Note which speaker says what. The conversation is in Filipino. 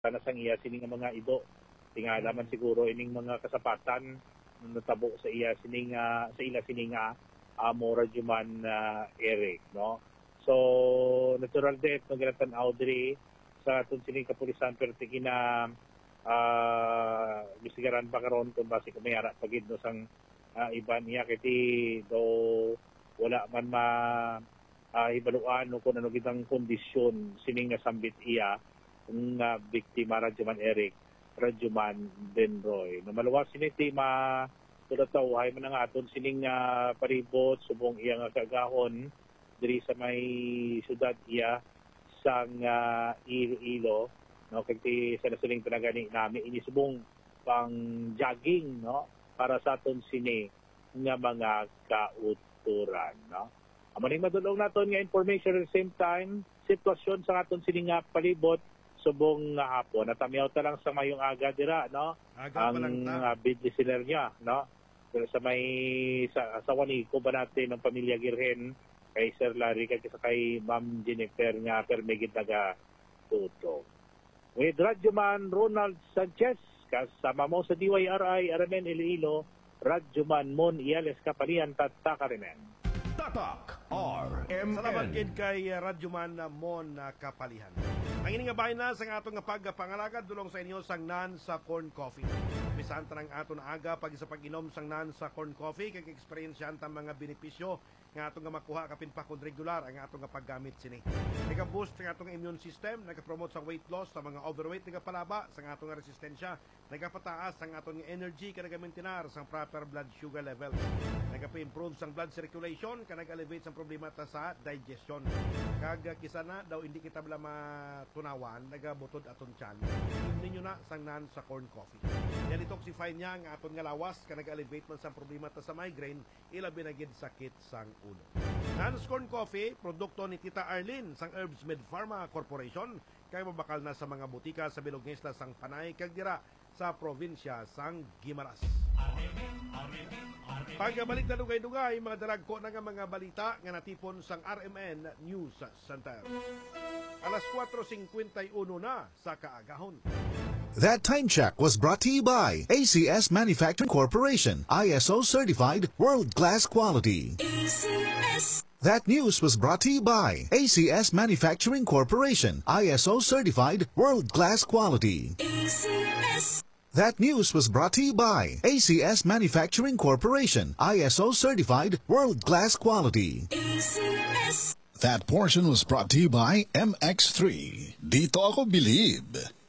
Speaker 1: sana sang iya sining mga ido tingalaman siguro ining mga kasapatan natabo sa iya sining sa ila sining Mora Juman Eric, no. So natural death no ganatan Audrey sa atong sining kapulisan pero tigina bisigaran pa karon kung base kumayara pagid no sang iban niya kiti do wala man hibaluan no kung ano gitang kondisyon sining nasambit iya ng biktima Rajuman Eric, Rajuman Denroy. No maluwas siniti tulataw ay man nga aton sining paribot subong iya nga kagahon diri sa may syudad iya sang Iloilo, no kay sa nasiling pinagani nami ini subong pang jogging, no, para sa aton sini nga mga kauturan, no. Amaning madulong naton nga information at the same time sitwasyon sa aton sini nga palibot subong nga hapon natamiyaw ta lang sa mayong aga dira, no,
Speaker 2: aga
Speaker 1: ang bid listener niya, no. Pero sa may sa Waniko ba natin ng pamilya Girhen kay Sir Larry kay kay Ma'am Jennifer nga permigid naga tuto. With Rajuman Ronald Sanchez kasama mo sa DYRI RMN Iloilo, Rajuman Mon Iales Kapalian Tatakarimen.
Speaker 3: Tatak RMN.
Speaker 2: Salamat gid kay Rajuman Mon Kapalihan. Ang ini nga bahin na sa atong nga pagpangalagad dulong sa inyo sang nan sa corn coffee. Bisan tanang aton aga pag sa pag-inom sang nan sa corn coffee kay experience ta mga benepisyo nga atong nga makuha kapin pa kun regular ang atong nga paggamit sini. Nega-boost ang atong immune system, nega-promote sa weight loss sa mga overweight, nega-palaba sa atong nga resistensya, nega-pataas ang atong energy kanang maintenance sang proper blood sugar level. Nega-improve sang blood circulation, kanang elevate sang problema ta sa digestion. Kag kisana daw hindi kita bala matunawan, nega-butod aton tiyan. Ninyo na sang nan sa corn coffee. Yan detoxify niya ang aton nga lawas, kanang elevate man sang problema ta sa migraine, ilabi na gid sakit sang ulo. Nan's Corn Coffee, produkto ni Tita Arlene sang Herbs Med Pharma Corporation, kay mabakal na sa mga butika sa bilog isla sang Panay kag dira sa probinsya sang Guimaras. Pagbalik na dugay-dugay, mga daragko na nga mga balita nga natipon sang RMN News Center. Alas 4:51 na sa kaagahon.
Speaker 4: That time check was brought to you by ACS Manufacturing Corporation, ISO certified world-class quality. ACS. That news was brought to you by ACS Manufacturing Corporation, ISO certified world-class quality. ACS. That news was brought to you by ACS Manufacturing Corporation, ISO certified world-class quality. ACS.
Speaker 3: That portion was brought to you by MX3. Dito ako believe.